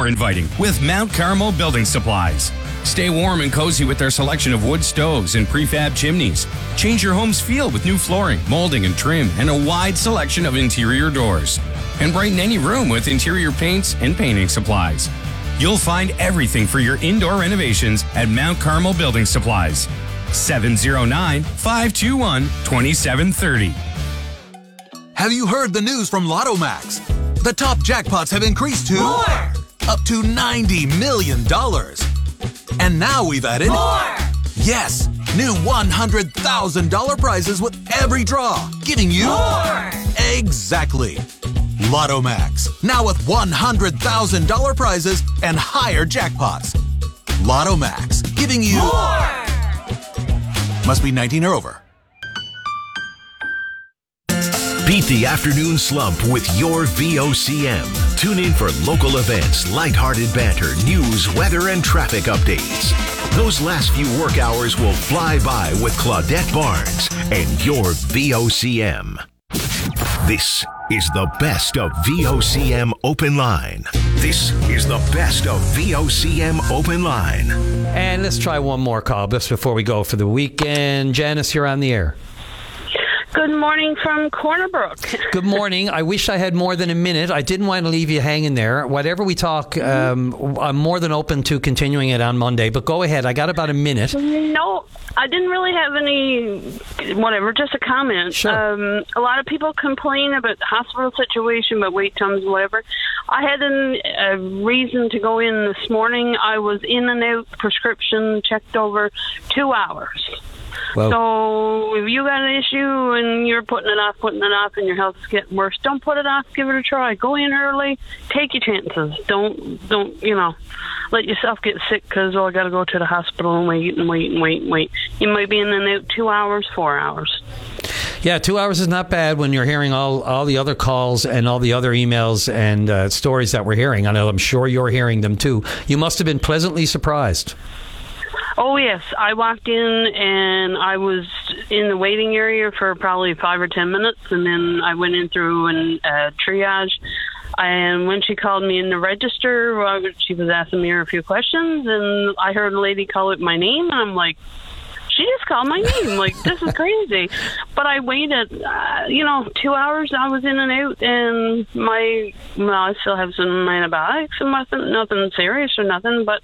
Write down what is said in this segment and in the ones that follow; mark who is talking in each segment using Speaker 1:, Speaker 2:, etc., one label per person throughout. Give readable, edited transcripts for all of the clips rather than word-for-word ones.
Speaker 1: more inviting with Mount Carmel Building Supplies. Stay warm and cozy with their selection of wood stoves and prefab chimneys. Change your home's feel with new flooring, molding and trim, and a wide selection of interior doors. And brighten any room with interior paints and painting supplies. You'll find everything for your indoor renovations at Mount Carmel Building Supplies. 709-521-2730.
Speaker 2: Have you heard the news from Lotto Max? The top jackpots have increased to
Speaker 3: more!
Speaker 2: Up to $90 million. And now we've added
Speaker 3: more!
Speaker 2: Yes, new $100,000 prizes with every draw, giving you
Speaker 3: more!
Speaker 2: Exactly. Lotto Max, now with $100,000 prizes and higher jackpots. Lotto Max, giving you
Speaker 3: more!
Speaker 2: Must be 19 or over.
Speaker 4: Beat the afternoon slump with your VOCM. Tune in for local events, lighthearted banter, news, weather, and traffic updates. Those last few work hours will fly by with Claudette Barnes and your VOCM. This is the best of VOCM Open Line. This is the best of VOCM Open Line.
Speaker 5: And let's try one more call just before we go for the weekend. Janice, you're on the air.
Speaker 6: Good morning from Corner Brook.
Speaker 5: Good morning. I wish I had more than a minute. I didn't want to leave you hanging there. Whatever we talk, I'm more than open to continuing it on Monday. But go ahead. I got about a minute.
Speaker 6: No, I didn't really have any, just a comment.
Speaker 5: Sure.
Speaker 6: A lot of people complain about the hospital situation, about wait times, whatever. I had a reason to go in this morning. I was in and out, prescription checked over 2 hours.
Speaker 5: Well,
Speaker 6: so if you got an issue and you're putting it off, and your health's getting worse, don't put it off. Give it a try. Go in early. Take your chances. Don't let yourself get sick because I got to go to the hospital and wait. You might be in and out 2 hours, 4 hours.
Speaker 5: Yeah, 2 hours is not bad when you're hearing all the other calls and all the other emails and stories that we're hearing. I know I'm sure you're hearing them too. You must have been pleasantly surprised.
Speaker 6: Oh, yes. I walked in and I was in the waiting area for probably 5 or 10 minutes, and then I went in through and triage. And when she called me in the register, she was asking me a few questions, and I heard a lady call out my name, and I'm like, she just called my name. Like, this is crazy. But I waited, 2 hours. I was in and out, and I still have some antibiotics and nothing serious or nothing, but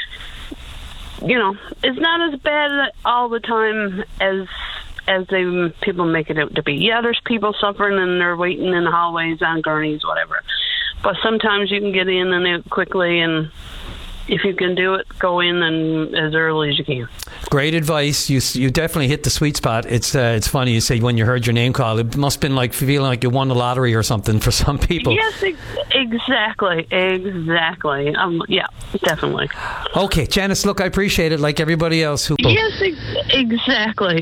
Speaker 6: it's not as bad all the time as people make it out to be. Yeah, there's people suffering and they're waiting in the hallways on gurneys, whatever. But sometimes you can get in and out quickly, and if you can do it, go in and as early as you can.
Speaker 5: Great advice. You definitely hit the sweet spot. It's funny you say when you heard your name called, it must have been like feeling like you won the lottery or something for some people.
Speaker 6: Yes, exactly. Yeah, definitely.
Speaker 5: Okay, Janice, look, I appreciate it like everybody else who...
Speaker 6: Yes, exactly.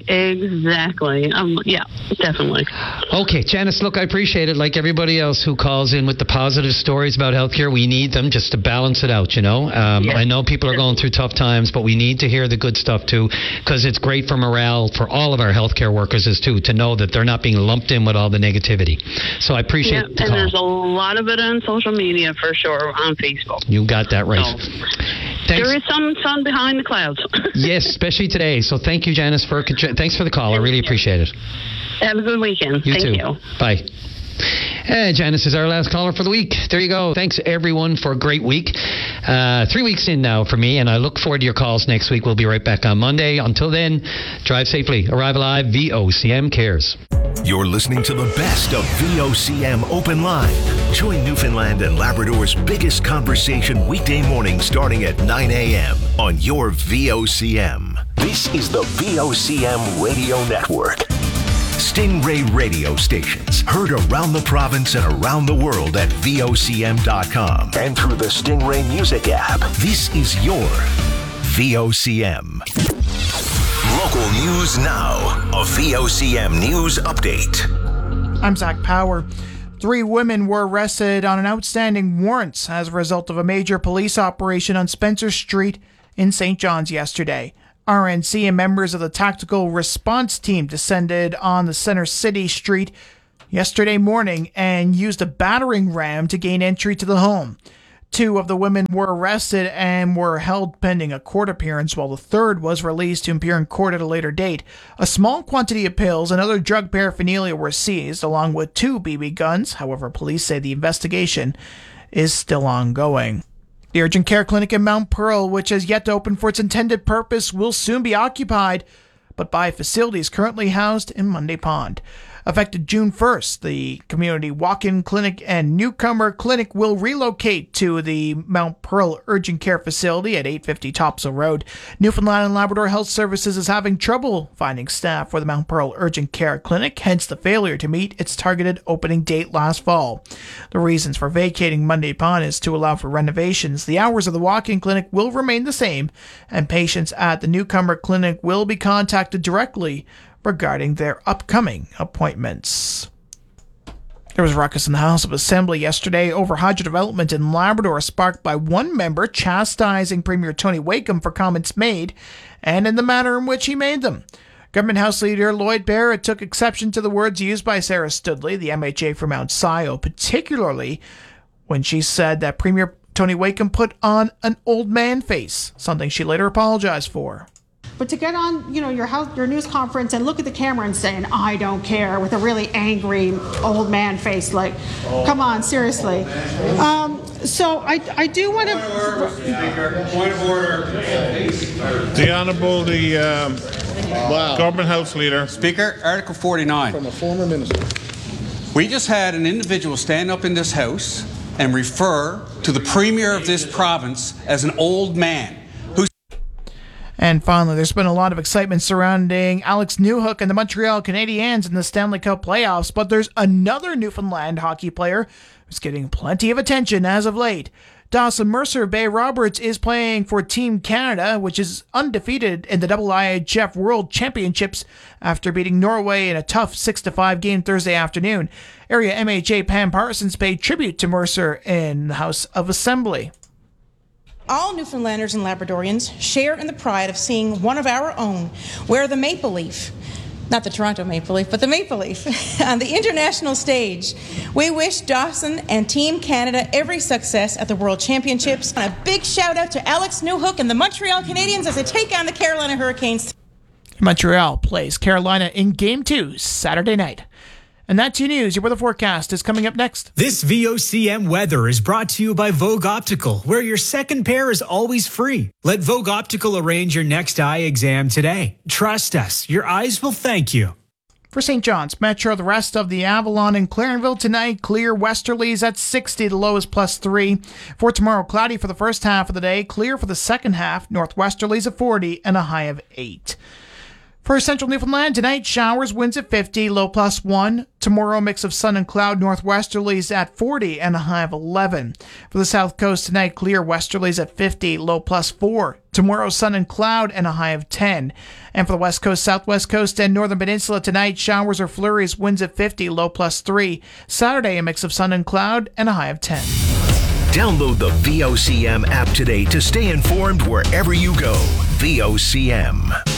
Speaker 6: Yeah, definitely.
Speaker 5: Okay, Janice, look, I appreciate it like everybody else who calls in with the positive stories about healthcare. We need them just to balance it out,
Speaker 6: Yes.
Speaker 5: I know people are going through tough times, but we need to hear the good stuff too, because it's great for morale for all of our healthcare workers to know that they're not being lumped in with all the negativity. So I appreciate the call.
Speaker 6: And there's a lot of it on social media for sure, on Facebook.
Speaker 5: You got that right.
Speaker 6: So, there is some sun behind the clouds.
Speaker 5: Yes, especially today. So thank you, Janice, thanks for the call. I really appreciate it.
Speaker 6: Have a good weekend.
Speaker 5: You
Speaker 6: Thank
Speaker 5: too.
Speaker 6: you.
Speaker 5: Bye. Janice is our last caller for the week. There you go. Thanks, everyone, for a great week. 3 weeks in now for me, and I look forward to your calls next week. We'll be right back on Monday. Until then, drive safely. Arrive alive. VOCM cares.
Speaker 4: You're listening to the best of VOCM Open Line. Join Newfoundland and Labrador's biggest conversation weekday morning starting at 9 a.m. on your VOCM. This is the VOCM Radio Network. Stingray radio stations heard around the province and around the world at VOCM.com and through the Stingray Music app. This is your VOCM. Local news now. A VOCM news update.
Speaker 7: I'm Zach Power. 3 women were arrested on an outstanding warrants as a result of a major police operation on Spencer Street in St. John's yesterday. RNC and members of the Tactical Response Team descended on the Center City Street yesterday morning and used a battering ram to gain entry to the home. 2 of the women were arrested and were held pending a court appearance, while the third was released to appear in court at a later date. A small quantity of pills and other drug paraphernalia were seized, along with 2 BB guns. However, police say the investigation is still ongoing. The urgent care clinic in Mount Pearl, which has yet to open for its intended purpose, will soon be occupied, but by facilities currently housed in Monday Pond. Effective June 1st, the community walk-in clinic and newcomer clinic will relocate to the Mount Pearl Urgent Care Facility at 850 Topsail Road. Newfoundland and Labrador Health Services is having trouble finding staff for the Mount Pearl Urgent Care Clinic, hence the failure to meet its targeted opening date last fall. The reasons for vacating Monday Pond is to allow for renovations. The hours of the walk-in clinic will remain the same, and patients at the newcomer clinic will be contacted directly regarding their upcoming appointments. There was a ruckus in the House of Assembly yesterday over hydrodevelopment in Labrador, sparked by one member chastising Premier Tony Wakeham for comments made and in the manner in which he made them. Government House Leader Lloyd Barrett took exception to the words used by Sarah Studley, the MHA for Mount Scio, particularly when she said that Premier Tony Wakeham put on an old man face, something she later apologized for.
Speaker 3: But to get on, your news conference and look at the camera and saying, "I don't care," with a really angry old man face, like, come on, seriously. So I do want to...
Speaker 8: Point of order. The Honourable, Government House Leader.
Speaker 9: Speaker, Article 49.
Speaker 8: From a former minister.
Speaker 9: We just had an individual stand up in this House and refer to the Premier of this province as an old man.
Speaker 7: And finally, there's been a lot of excitement surrounding Alex Newhook and the Montreal Canadiens in the Stanley Cup playoffs, but there's another Newfoundland hockey player who's getting plenty of attention as of late. Dawson Mercer Bay Roberts is playing for Team Canada, which is undefeated in the IIHF World Championships after beating Norway in a tough 6-5 game Thursday afternoon. Area MHA Pam Parsons paid tribute to Mercer in the House of Assembly.
Speaker 10: All Newfoundlanders and Labradorians share in the pride of seeing one of our own wear the maple leaf, not the Toronto maple leaf, but the maple leaf, on the international stage. We wish Dawson and Team Canada every success at the World Championships. And a big shout out to Alex Newhook and the Montreal Canadiens as they take on the Carolina Hurricanes.
Speaker 7: Montreal plays Carolina in Game 2 Saturday night. And that's your news. Your weather forecast is coming up next.
Speaker 11: This VOCM weather is brought to you by Vogue Optical, where your second pair is always free. Let Vogue Optical arrange your next eye exam today. Trust us, your eyes will thank you.
Speaker 7: For St. John's Metro, the rest of the Avalon and Clarenville tonight, clear westerlies at 60, the low is +3. For tomorrow, cloudy for the first half of the day, clear for the second half, northwesterlies at 40 and a high of 8. For central Newfoundland, tonight, showers, winds at 50, low +1. Tomorrow, mix of sun and cloud, northwesterlies at 40 and a high of 11. For the south coast tonight, clear westerlies at 50, low +4. Tomorrow, sun and cloud and a high of 10. And for the west coast, southwest coast, and northern peninsula tonight, showers or flurries, winds at 50, low +3. Saturday, a mix of sun and cloud and a high of 10.
Speaker 4: Download the VOCM app today to stay informed wherever you go. VOCM.